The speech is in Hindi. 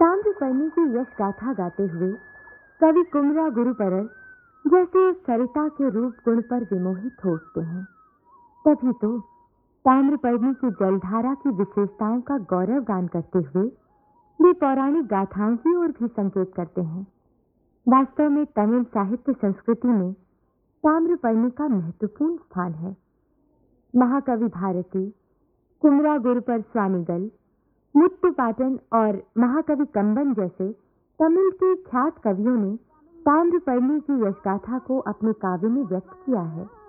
ताम्रपर्णी की यश गाथा गाते हुए कवि कुमरा गुरुपरर जैसे सरिता के रूप गुण पर विमोहित हो उठते हैं। तभी तो ताम्रपर्णी की जलधारा की विशेषताओं का गौरव गान करते हुए वे पौराणिक गाथाओं की ओर भी संकेत करते हैं। वास्तव में तमिल साहित्य संस्कृति में ताम्रपर्णी का महत्वपूर्ण स्थान है। महाकवि भारती, कुमरा गुरुपर स्वामिगल, मुत्तुपाटन और महाकवि कंबन जैसे तमिल के ख्यात कवियों ने ताम्रपर्णी की यशगाथा को अपने काव्य में व्यक्त किया है।